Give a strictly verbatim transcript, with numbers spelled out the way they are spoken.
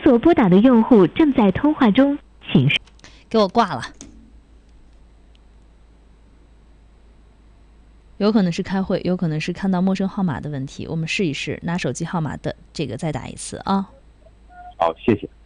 所拨打的用户正在通话中，请给我挂了。有可能是开会，有可能是看到陌生号码的问题，我们试一试拿手机号码的这个再打一次啊。 好，谢谢。